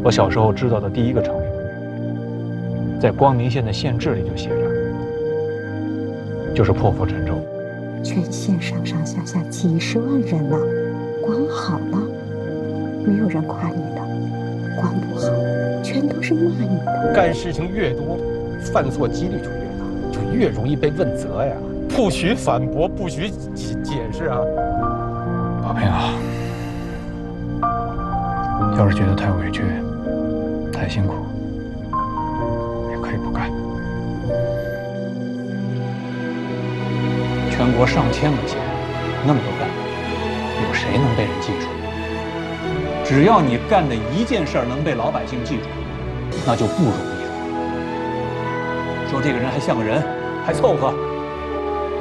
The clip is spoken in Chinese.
我小时候知道的第一个成语，在光明县的县志里就写着，就是破釜沉舟。 全县上上下下几十万人呢，管好了，没有人夸你的；管不好，全都是骂你的。 干事情越多，犯错几率就越大，就越容易被问责呀。不许反驳，不许解释啊！ 宝平啊，要是觉得太委屈、太辛苦，也可以不干。全国上千个县，那么多干部，有谁能被人记住？只要你干的一件事能被老百姓记住，那就不容易了。说这个人还像个人，还凑合。